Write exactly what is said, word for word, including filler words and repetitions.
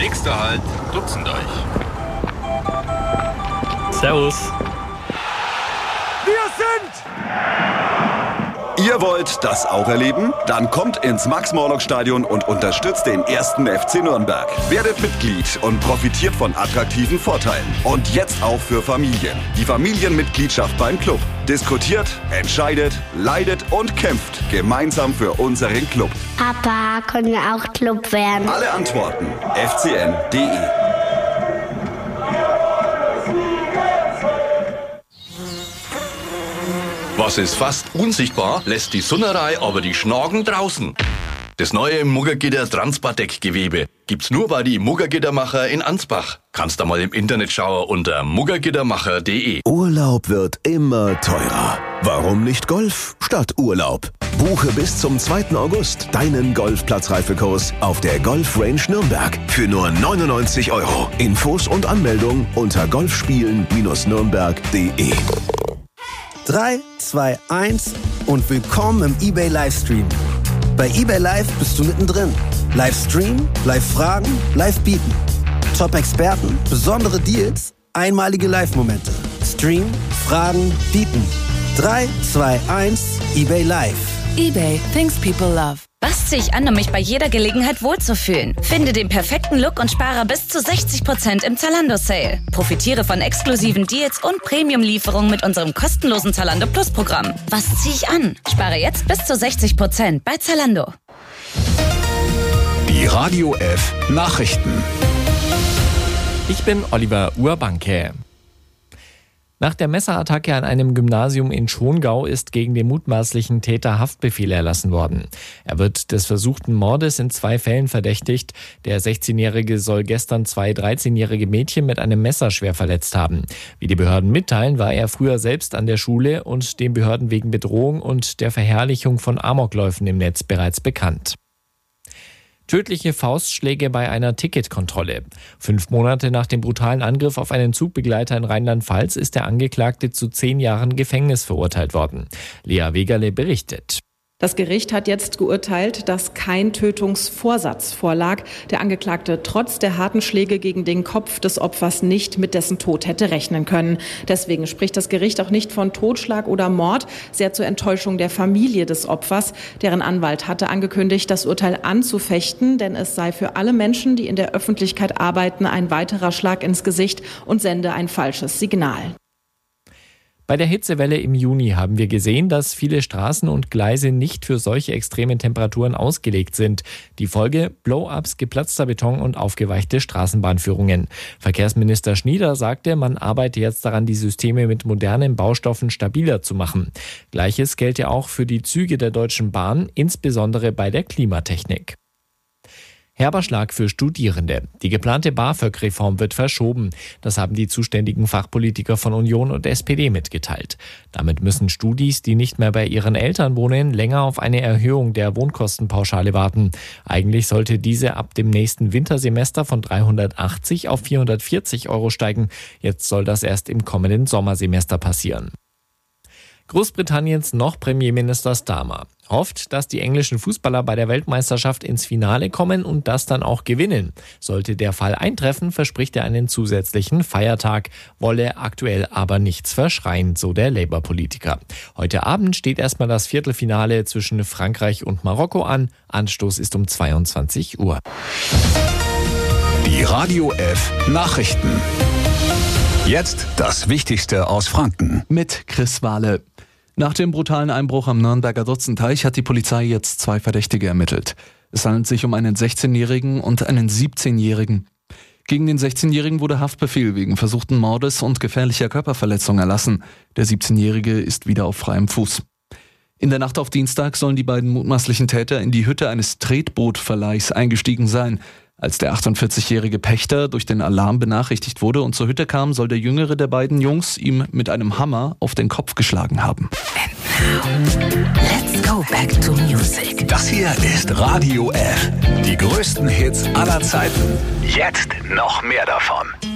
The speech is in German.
Nächster Halt, Dutzendeich. Servus. Wir sind... Ihr wollt das auch erleben? Dann kommt ins Max-Morlock-Stadion und unterstützt den ersten F C Nürnberg. Werdet Mitglied und profitiert von attraktiven Vorteilen. Und jetzt auch für Familien. Die Familienmitgliedschaft beim Club. Diskutiert, entscheidet, leidet und kämpft gemeinsam für unseren Club. Papa, können wir auch Club werden? Alle Antworten f c n punkt d e. Was ist fast unsichtbar, lässt die Sunnerei aber die Schnagen draußen. Das neue Muggergitter Transpadeck-Gewebe gibt's nur bei die Muggergittermacher in Ansbach. Kannst da mal im Internet schauen unter muggergittermacher punkt de. Urlaub wird immer teurer. Warum nicht Golf statt Urlaub? Buche bis zum zweiten August deinen Golfplatzreifekurs auf der Golf Range Nürnberg für nur neunundneunzig Euro. Infos und Anmeldung unter golfspielen Nürnberg punkt de. drei, zwei, eins und willkommen im eBay Livestream. Bei eBay Live bist du mittendrin. Livestream, Live-Fragen, Live-Bieten. Top-Experten, besondere Deals, einmalige Live-Momente. Stream, Fragen, Bieten. drei, zwei, eins, eBay Live. eBay, things people love. Was ziehe ich an, um mich bei jeder Gelegenheit wohlzufühlen? Finde den perfekten Look und spare bis zu sechzig Prozent im Zalando-Sale. Profitiere von exklusiven Deals und Premium-Lieferungen mit unserem kostenlosen Zalando Plus-Programm. Was ziehe ich an? Spare jetzt bis zu sechzig Prozent bei Zalando. Die Radio F Nachrichten. Ich bin Oliver Urbanke. Nach der Messerattacke an einem Gymnasium in Schongau ist gegen den mutmaßlichen Täter Haftbefehl erlassen worden. Er wird des versuchten Mordes in zwei Fällen verdächtigt. Der sechzehnjährige soll gestern zwei dreizehnjährige Mädchen mit einem Messer schwer verletzt haben. Wie die Behörden mitteilen, war er früher selbst an der Schule und den Behörden wegen Bedrohung und der Verherrlichung von Amokläufen im Netz bereits bekannt. Tödliche Faustschläge bei einer Ticketkontrolle. Fünf Monate nach dem brutalen Angriff auf einen Zugbegleiter in Rheinland-Pfalz ist der Angeklagte zu zehn Jahren Gefängnis verurteilt worden. Lea Wegerle berichtet. Das Gericht hat jetzt geurteilt, dass kein Tötungsvorsatz vorlag. Der Angeklagte trotz der harten Schläge gegen den Kopf des Opfers nicht mit dessen Tod hätte rechnen können. Deswegen spricht das Gericht auch nicht von Totschlag oder Mord, sehr zur Enttäuschung der Familie des Opfers. Deren Anwalt hatte angekündigt, das Urteil anzufechten, denn es sei für alle Menschen, die in der Öffentlichkeit arbeiten, ein weiterer Schlag ins Gesicht und sende ein falsches Signal. Bei der Hitzewelle im Juni haben wir gesehen, dass viele Straßen und Gleise nicht für solche extremen Temperaturen ausgelegt sind. Die Folge: Blow-ups, geplatzter Beton und aufgeweichte Straßenbahnführungen. Verkehrsminister Schnieder sagte, man arbeite jetzt daran, die Systeme mit modernen Baustoffen stabiler zu machen. Gleiches gelte auch für die Züge der Deutschen Bahn, insbesondere bei der Klimatechnik. Herber Schlag für Studierende. Die geplante BAföG-Reform wird verschoben. Das haben die zuständigen Fachpolitiker von Union und S P D mitgeteilt. Damit müssen Studis, die nicht mehr bei ihren Eltern wohnen, länger auf eine Erhöhung der Wohnkostenpauschale warten. Eigentlich sollte diese ab dem nächsten Wintersemester von dreihundertachtzig auf vierhundertvierzig Euro steigen. Jetzt soll das erst im kommenden Sommersemester passieren. Großbritanniens noch Premierminister Starmer hofft, dass die englischen Fußballer bei der Weltmeisterschaft ins Finale kommen und das dann auch gewinnen. Sollte der Fall eintreffen, verspricht er einen zusätzlichen Feiertag, wolle aktuell aber nichts verschreien, so der Labour-Politiker. Heute Abend steht erstmal das Viertelfinale zwischen Frankreich und Marokko an. Anstoß ist um zweiundzwanzig Uhr. Die Radio F Nachrichten. Jetzt das Wichtigste aus Franken. Mit Chris Wahle. Nach dem brutalen Einbruch am Nürnberger Dutzendeich hat die Polizei jetzt zwei Verdächtige ermittelt. Es handelt sich um einen sechzehnjährigen und einen siebzehnjährigen. Gegen den sechzehnjährigen wurde Haftbefehl wegen versuchten Mordes und gefährlicher Körperverletzung erlassen. Der siebzehnjährige ist wieder auf freiem Fuß. In der Nacht auf Dienstag sollen die beiden mutmaßlichen Täter in die Hütte eines Tretbootverleihs eingestiegen sein. Als der achtundvierzigjährige Pächter durch den Alarm benachrichtigt wurde und zur Hütte kam, soll der jüngere der beiden Jungs ihm mit einem Hammer auf den Kopf geschlagen haben. And now, let's go back to music. Das hier ist Radio F. Die größten Hits aller Zeiten. Jetzt noch mehr davon.